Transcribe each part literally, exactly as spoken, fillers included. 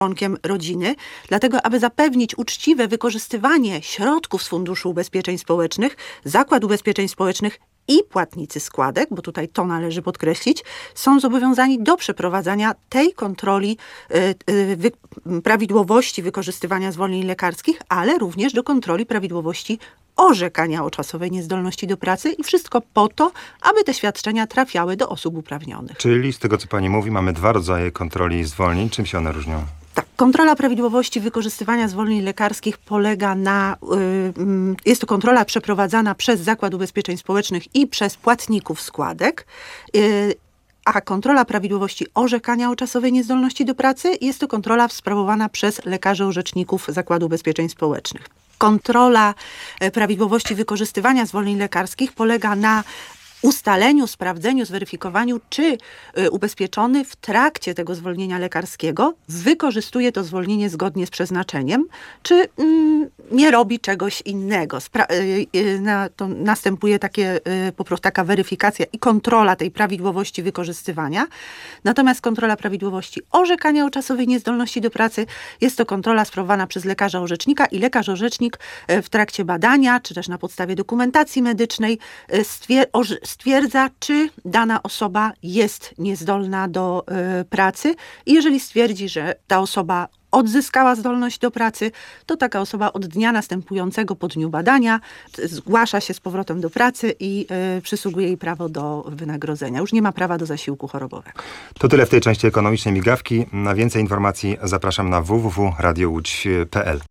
członkiem rodziny, dlatego aby zapewnić uczciwe wykorzystywanie środków z Funduszu Ubezpieczeń Społecznych, Zakład Ubezpieczeń Społecznych i płatnicy składek, bo tutaj to należy podkreślić, są zobowiązani do przeprowadzania tej kontroli y, y, wy, prawidłowości wykorzystywania zwolnień lekarskich, ale również do kontroli prawidłowości orzekania o czasowej niezdolności do pracy i wszystko po to, aby te świadczenia trafiały do osób uprawnionych. Czyli z tego, co pani mówi, mamy dwa rodzaje kontroli zwolnień. Czym się one różnią? Tak, kontrola prawidłowości wykorzystywania zwolnień lekarskich polega na, yy, jest to kontrola przeprowadzana przez Zakład Ubezpieczeń Społecznych i przez płatników składek, yy, a kontrola prawidłowości orzekania o czasowej niezdolności do pracy jest to kontrola sprawowana przez lekarzy orzeczników Zakładu Ubezpieczeń Społecznych. Kontrola prawidłowości wykorzystywania zwolnień lekarskich polega na ustaleniu, sprawdzeniu, zweryfikowaniu, czy ubezpieczony w trakcie tego zwolnienia lekarskiego wykorzystuje to zwolnienie zgodnie z przeznaczeniem, czy mm, nie robi czegoś innego. Spra- na, to następuje takie, po prostu taka weryfikacja i kontrola tej prawidłowości wykorzystywania. Natomiast kontrola prawidłowości orzekania o czasowej niezdolności do pracy jest to kontrola sprawowana przez lekarza orzecznika i lekarz orzecznik w trakcie badania, czy też na podstawie dokumentacji medycznej stwier- orze- stwierdza, czy dana osoba jest niezdolna do y, pracy i jeżeli stwierdzi, że ta osoba odzyskała zdolność do pracy, to taka osoba od dnia następującego po dniu badania zgłasza się z powrotem do pracy i y, przysługuje jej prawo do wynagrodzenia. Już nie ma prawa do zasiłku chorobowego. To tyle w tej części ekonomicznej migawki. Na więcej informacji zapraszam na w w w kropka radio łódź kropka p l.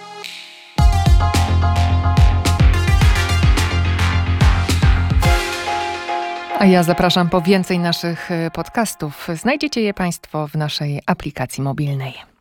A ja zapraszam po więcej naszych podcastów. Znajdziecie je Państwo w naszej aplikacji mobilnej.